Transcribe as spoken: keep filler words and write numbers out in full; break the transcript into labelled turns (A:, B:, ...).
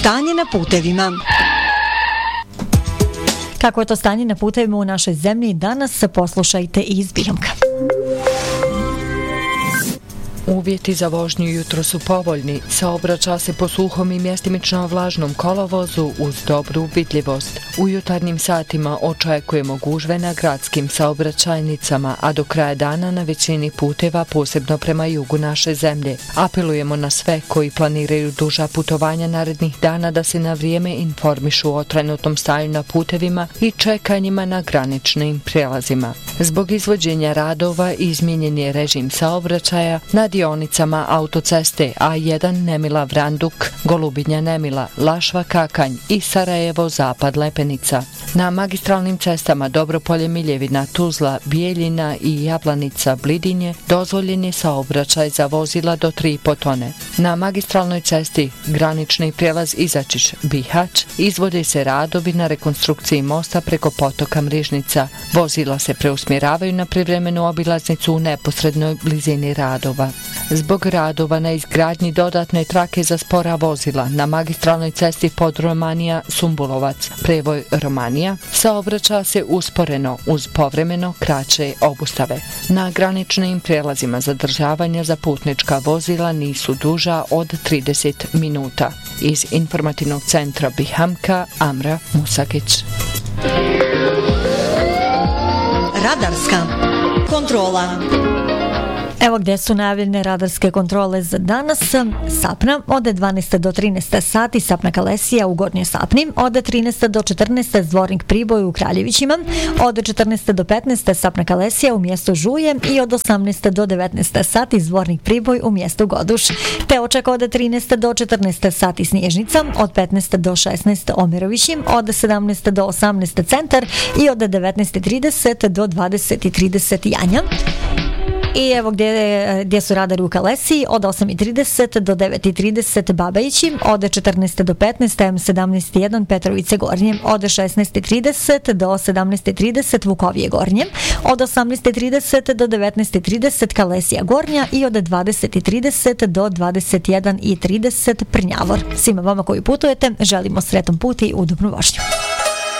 A: Stanje na putevima. Kako je to stanje na putevima u našoj zemlji danas, poslušajte iz Biljomka.
B: Uvjeti za vožnju jutro su povoljni, saobraća se po suhom i mjestimično vlažnom kolovozu uz dobru vidljivost. U jutarnjim satima očekujemo gužve na gradskim saobraćajnicama, a do kraja dana na većini puteva, posebno prema jugu naše zemlje. Apelujemo na sve koji planiraju duža putovanja narednih dana da se na vrijeme informišu o trenutnom stanju na putevima i čekanjima na graničnim prijelazima. Zbog izvođenja radova izmijenjen je režim saobraćaja na dionicama autoceste A jedan Nemila-Vranduk, Golubinja-Nemila, Lašva-Kakanj i Sarajevo-Zapad Lepenica. Na magistralnim cestama Dobropolje-Miljevina, Tuzla, Bijeljina i Jablanica-Blidinje dozvoljen je saobraćaj za vozila do tri i po tone. Na magistralnoj cesti granični prijelaz Izačić-Bihać izvode se radovi na rekonstrukciji mosta preko potoka Mrižnica. Vozila se preusmjeravaju na privremenu obilaznicu u neposrednoj blizini radova. Zbog radova na izgradnji dodatne trake za spora vozila na magistralnoj cesti Podromanija-Sumbulovac, prevoj Romanija, saobraća se usporeno uz povremeno kraće obustave. Na graničnim prijelazima zadržavanja za putnička vozila nisu duža od trideset minuta. Iz informativnog centra Bihamka, Amra Musakić.
A: Radarska kontrola. Evo gdje su najavljene radarske kontrole za danas. Sapna od dvanaest do trinaest sati, Sapna Kalesija u Gornjoj Sapni, od trinaest do četrnaest Zvornik Priboj u Kraljevićima, od četrnaest do petnaest Sapna Kalesija u mjestu Žuje i od osamnaest do devetnaest sati Zvornik Priboj u mjestu Goduš. Te oček od trinaest do četrnaest sati Snježnica, od petnaest do šesnaest Omerovići, od sedamnaest do osamnaest Centar i od devetnaest trideset do dvadeset trideset Janja. I evo gdje, gdje su radari u Kalesiji, od osam trideset do devet trideset Babajići, od četrnaest do petnaest M sedamnaest jedan Petrovice Gornje, od šesnaest trideset do sedamnaest trideset Vukovije Gornje, od osamnaest trideset do devetnaest trideset Kalesija Gornja i od dvadeset trideset do dvadeset jedan trideset Prnjavor. Svima vama koji putujete želimo sretan put i udobnu vožnju.